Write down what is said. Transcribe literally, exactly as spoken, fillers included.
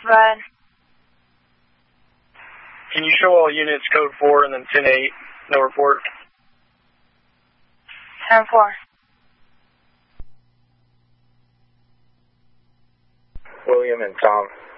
Ryan. Can you show all units code four and then ten eight, no report? ten four. William and Tom.